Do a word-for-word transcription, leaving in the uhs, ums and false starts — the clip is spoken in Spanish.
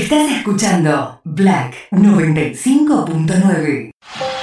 Estás escuchando Black noventa y cinco punto nueve.